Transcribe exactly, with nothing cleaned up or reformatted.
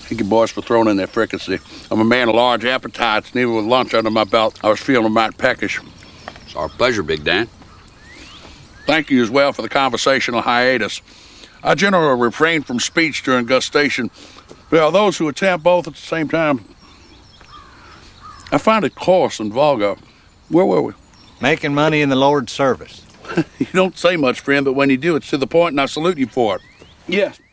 Thank you, boys, for throwing in that fricassee. I'm a man of large appetites, and even with lunch under my belt, I was feeling mighty peckish. It's our pleasure, Big Dan. Thank you as well for the conversational hiatus. I generally refrain from speech during gustation. Well, those who attempt both at the same time, I find it coarse and vulgar. Where were we? Making money in the Lord's service. You don't say much, friend, but when you do, it's to the point, and I salute you for it. Yes.